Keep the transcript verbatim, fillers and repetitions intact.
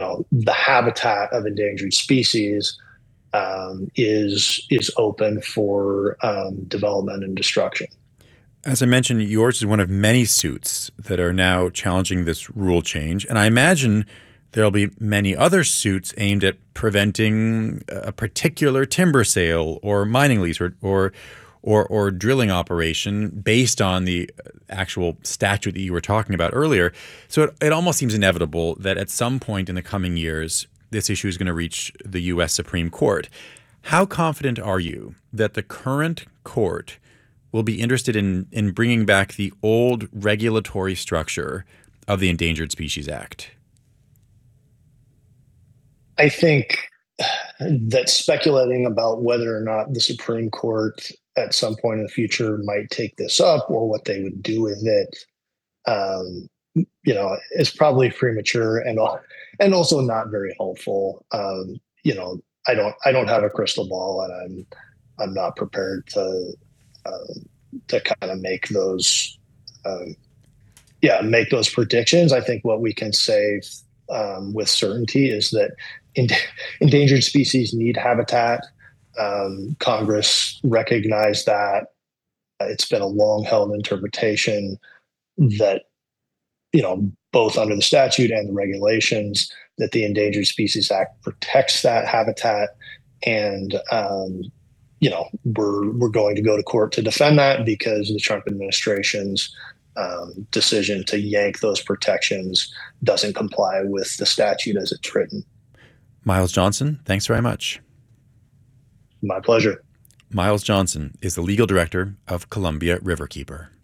know, the habitat of endangered species um, is is open for um, development and destruction. As I mentioned, yours is one of many suits that are now challenging this rule change. And I imagine there'll be many other suits aimed at preventing a particular timber sale or mining lease or, or, or, or drilling operation based on the actual statute that you were talking about earlier. So it, it almost seems inevitable that at some point in the coming years, this issue is going to reach the U S Supreme Court. How confident are you that the current court will be interested in in bringing back the old regulatory structure of the Endangered Species Act? I think that speculating about whether or not the Supreme Court at some point in the future might take this up or what they would do with it, um, you know, is probably premature and and also not very helpful. Um, you know, I don't I don't have a crystal ball, and I'm I'm not prepared to uh, to kind of make those um, yeah make those predictions. I think what we can say um, with certainty is that in, endangered species need habitat. Um, Congress recognized that. It's been a long held interpretation that, you know, both under the statute and the regulations, that the Endangered Species Act protects that habitat. And, um, you know, we're, we're going to go to court to defend that because the Trump administration's um, decision to yank those protections doesn't comply with the statute as it's written. Miles Johnson, thanks very much. My pleasure. Miles Johnson is the legal director of Columbia Riverkeeper.